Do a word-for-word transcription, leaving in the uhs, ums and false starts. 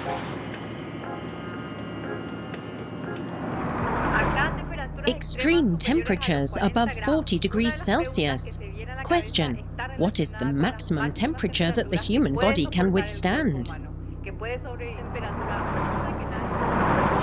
Extreme temperatures above forty degrees Celsius. Question: what is the maximum temperature that the human body can withstand?